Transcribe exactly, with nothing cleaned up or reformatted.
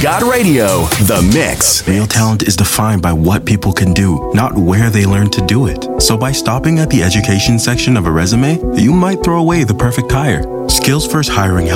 Got Radio, The Mix. Real talent is defined by what people can do, not where they learn to do it. So by stopping at the education section of a resume, you might throw away the perfect hire. Skills First Hiring